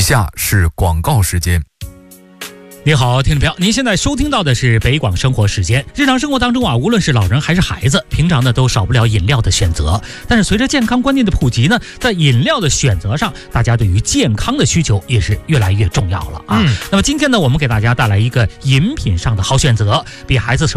下是广告时间。 你好，听众朋友，您现在收听到的是北广生活时间。日常生活当中啊，无论是老人还是孩子，平常呢都少不了饮料的选择。但是随着健康观念的普及呢，在饮料的选择上，大家对于健康的需求也是越来越重要了啊。那么今天呢，我们给大家带来一个饮品上的好选择，比孩子手